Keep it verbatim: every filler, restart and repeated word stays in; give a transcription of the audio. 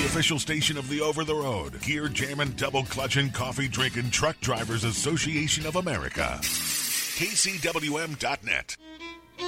official station of the Over the Road, Gear Jammin', Double Clutchin', Coffee Drinkin' Truck Drivers Association of America. K C W M dot net.